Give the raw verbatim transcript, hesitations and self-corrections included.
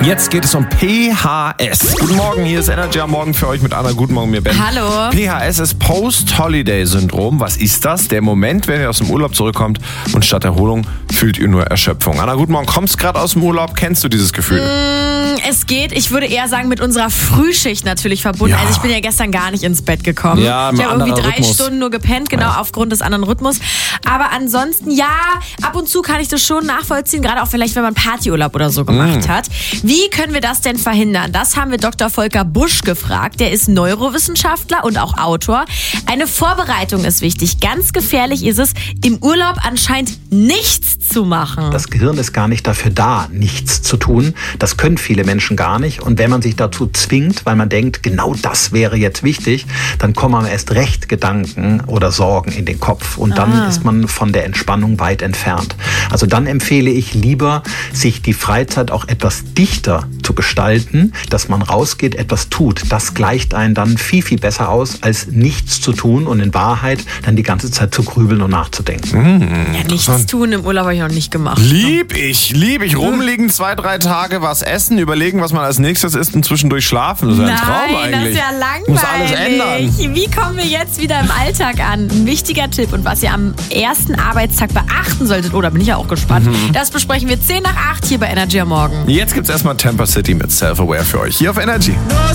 Jetzt geht es um P H S. Guten Morgen, hier ist Energy am Morgen für euch mit Anna. Guten Morgen, mir Ben. Hallo. P H S ist Post-Holiday-Syndrom. Was ist das? Der Moment, wenn ihr aus dem Urlaub zurückkommt und statt Erholung fühlt ihr nur Erschöpfung. Anna, guten Morgen. Kommst gerade aus dem Urlaub? Kennst du dieses Gefühl? Mm, es geht. Ich würde eher sagen, mit unserer Frühschicht natürlich verbunden. Ja. Also ich bin ja gestern gar nicht ins Bett gekommen. Ja, ich habe irgendwie drei Rhythmus. Stunden nur gepennt, genau, Ja. aufgrund des anderen Rhythmus. Aber ansonsten, ja, ab und zu kann ich das schon nachvollziehen, gerade auch vielleicht, wenn man Partyurlaub oder so gemacht Mm. hat. Wie können wir das denn verhindern? Das haben wir Doktor Volker Busch gefragt. Der ist Neurowissenschaftler und auch Autor. Eine Vorbereitung ist wichtig. Ganz gefährlich ist es, im Urlaub anscheinend nichts zu machen. Das Gehirn ist gar nicht dafür da, nichts zu tun. Das können viele Menschen gar nicht. Und wenn man sich dazu zwingt, weil man denkt, genau das wäre jetzt wichtig, dann kommen einem erst recht Gedanken oder Sorgen in den Kopf. Und dann Ah. ist man von der Entspannung weit entfernt. Also dann empfehle ich lieber, sich die Freizeit auch etwas dichter zu gestalten, dass man rausgeht, etwas tut. Das gleicht einen dann viel, viel besser aus, als nichts zu tun und in Wahrheit dann die ganze Zeit zu grübeln und nachzudenken. Ja, nichts tun im Urlaub habe ich noch nicht gemacht. Lieb ich, lieb ich. Rumliegen, zwei, drei Tage was essen, überlegen, was man als nächstes isst und zwischendurch schlafen. Das ist ja ein Traum Nein, das eigentlich. ist ja langweilig. Muss alles ändern. Wie kommen wir jetzt wieder im Alltag an? Ein wichtiger Tipp und was ihr am ersten Arbeitstag beachten solltet, oh, da bin ich ja auch gespannt, Mhm. das besprechen wir zehn nach acht hier bei Energy am Morgen. Jetzt gibt's erstmal Tampa City mit Self-Aware für euch. Hier auf Energy.